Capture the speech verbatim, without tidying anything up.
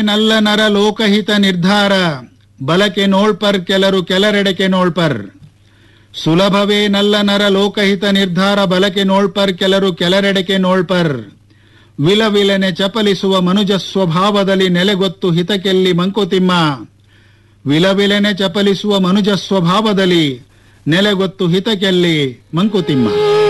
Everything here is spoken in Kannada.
ನಲ್ಲ ನರ ಲೋಕಹಿತ ನಿರ್ಧಾರ ಬಲಕೆ ನೋಳ್ಪರ್ ಕೆಲರು ಕೆಲರೆಡೆಕೆ ನೋಳ್ಪರ್. ಸುಲಭವೇ ನಲ್ಲ ನರ ಲೋಕಹಿತ ನಿರ್ಧಾರ ಬಲಕೆ ನೋಳ್ಪರ್ ಕೆಲರು ಕೆಲರೆಡೆಕೆ ನೋಳ್ಪರ್. ವಿಲವಿಲನೆ ಚಪಲಿಸುವ ಮನುಜ ಸ್ವಭಾವದಲ್ಲಿ ನೆಲೆಗೊತ್ತು ಹಿತಕೆಲ್ಲಿ ಮಂಕುತಿಮ್ಮ. ವಿಲವಿಲನೆ ಚಪಲಿಸುವ ಮನುಜ ಸ್ವಭಾವದಲ್ಲಿ ನೆಲೆಗೊತ್ತು ಹಿತಕೆಲ್ಲಿ ಮಂಕುತಿಮ್ಮ.